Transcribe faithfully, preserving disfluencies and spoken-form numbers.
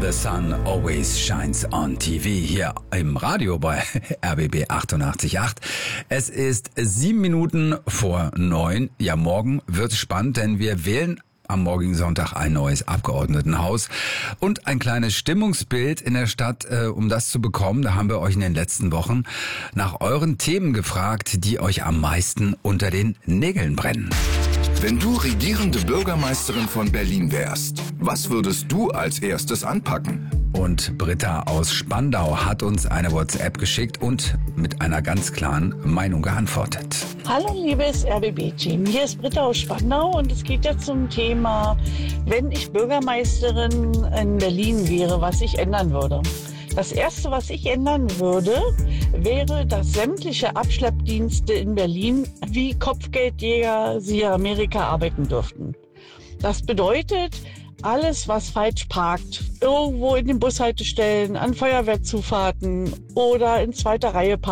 The Sun Always Shines on T V hier im Radio bei R B B achtundachtzig Komma acht. Es ist sieben Minuten vor neun. Ja, morgen wird's spannend, denn wir wählen am morgigen Sonntag ein neues Abgeordnetenhaus und ein kleines Stimmungsbild in der Stadt. Äh, um das zu bekommen, da haben wir euch in den letzten Wochen nach euren Themen gefragt, die euch am meisten unter den Nägeln brennen. Wenn du regierende Bürgermeisterin von Berlin wärst, was würdest du als erstes anpacken? Und Britta aus Spandau hat uns eine WhatsApp geschickt und mit einer ganz klaren Meinung geantwortet. Hallo liebes R B B-Team, hier ist Britta aus Spandau und es geht jetzt zum Thema, wenn ich Bürgermeisterin in Berlin wäre, was ich ändern würde. Das Erste, was ich ändern würde, wäre, dass sämtliche Abschleppdienste in Berlin wie Kopfgeldjäger siehe Amerika arbeiten dürften. Das bedeutet, alles, was falsch parkt, irgendwo in den Bushaltestellen, an Feuerwehrzufahrten oder in zweiter Reihe parkt,